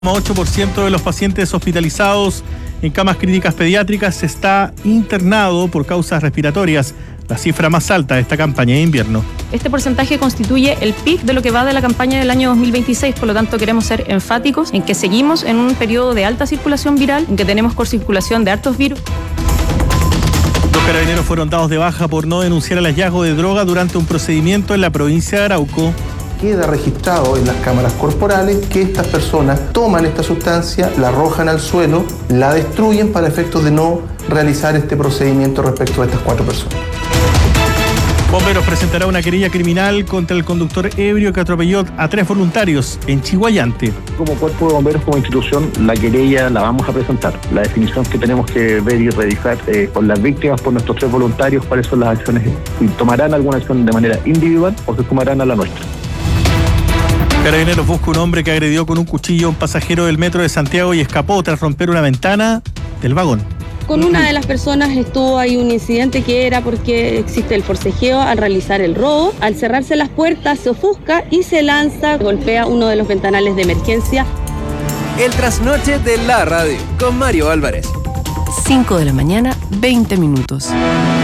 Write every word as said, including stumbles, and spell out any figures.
ocho por ciento de los pacientes hospitalizados en camas críticas pediátricas está internado por causas respiratorias, la cifra más alta de esta campaña de invierno. Este porcentaje constituye el pic de lo que va de la campaña del año dos mil veintiséis, por lo tanto queremos ser enfáticos en que seguimos en un periodo de alta circulación viral, en que tenemos circulación de hartos virus. Los carabineros fueron dados de baja por no denunciar el hallazgo de droga durante un procedimiento en la provincia de Arauco. Queda registrado en las cámaras corporales que estas personas toman esta sustancia, la arrojan al suelo, la destruyen para efectos de no realizar este procedimiento respecto a estas cuatro personas. Bomberos presentará una querella criminal contra el conductor ebrio que atropelló a tres voluntarios en Chiguayante. Como cuerpo de bomberos, como institución, la querella la vamos a presentar. La definición que tenemos que ver y revisar eh, con las víctimas, por nuestros tres voluntarios, cuáles son las acciones, si tomarán alguna acción de manera individual o se tomarán a la nuestra. Carabineros busca un hombre que agredió con un cuchillo a un pasajero del metro de Santiago y escapó tras romper una ventana del vagón. Con una de las personas estuvo ahí un incidente que era porque existe el forcejeo al realizar el robo. Al cerrarse las puertas se ofusca y se lanza, golpea uno de los ventanales de emergencia. El trasnoche de la radio con Mario Álvarez. cinco de la mañana, veinte minutos.